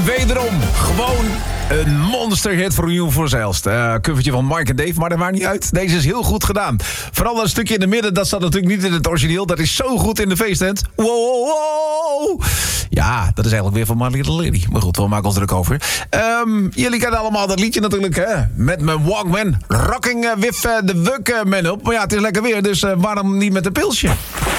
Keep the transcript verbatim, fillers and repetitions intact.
wederom gewoon een monsterhit voor Nieuw voor Zeilst. Uh, covertje van Mark en Dave, maar dat maakt niet uit. Deze is heel goed gedaan. Vooral dat stukje in de midden, dat staat natuurlijk niet in het origineel. Dat is zo goed in de feesttent. Wow, wow, wow. Ja, dat is eigenlijk weer van My Little Lady. Maar goed, we maken ons druk over. Um, jullie kennen allemaal dat liedje natuurlijk, hè? Met mijn Walkman. Rocking uh, with uh, the Workman op. Maar ja, het is lekker weer, dus uh, waarom niet met een pilsje?